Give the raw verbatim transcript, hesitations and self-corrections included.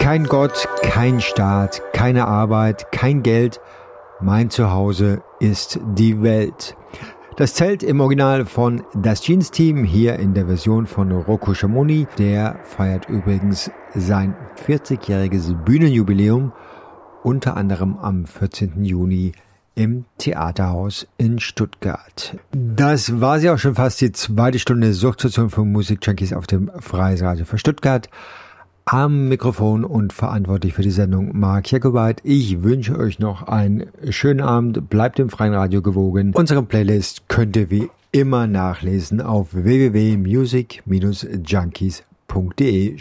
Kein Gott, kein Staat, keine Arbeit, kein Geld. Mein Zuhause ist die Welt. Das Zelt im Original von Das Jeans Team, hier in der Version von Rocco Schamoni. Der feiert übrigens sein vierzigjähriges Bühnenjubiläum, unter anderem am vierzehnten Juni im Theaterhaus in Stuttgart. Das war sie auch schon fast, die zweite Stunde Suchtstation von Musikjunkies auf dem Freies Radio für Stuttgart. Am Mikrofon und verantwortlich für die Sendung Marc Jacobait. Ich wünsche euch noch einen schönen Abend. Bleibt dem Freien Radio gewogen. Unsere Playlist könnt ihr wie immer nachlesen auf w w w punkt music Bindestrich junkies punkt de.